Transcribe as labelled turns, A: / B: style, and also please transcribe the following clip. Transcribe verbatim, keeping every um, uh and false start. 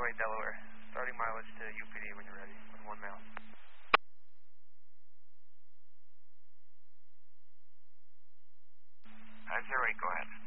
A: Highway, Delaware. Starting mileage to U P D when you're ready, with one mile.
B: five zero eight, go ahead.